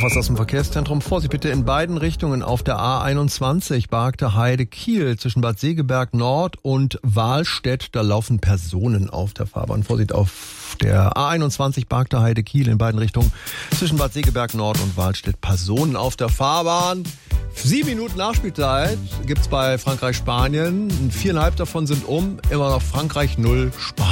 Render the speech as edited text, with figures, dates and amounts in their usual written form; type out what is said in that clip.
was aus dem Verkehrszentrum. Vorsicht bitte in beiden Richtungen auf der A21 Bargte Heide Kiel zwischen Bad Segeberg Nord und Wahlstedt. Da laufen Personen auf der Fahrbahn. Vorsicht auf der A21 Bargte Heide Kiel in beiden Richtungen zwischen Bad Segeberg Nord und Wahlstedt. Personen auf der Fahrbahn. 7 Minuten Nachspielzeit gibt's bei Frankreich-Spanien. 4,5 davon sind immer noch Frankreich 0, Spanien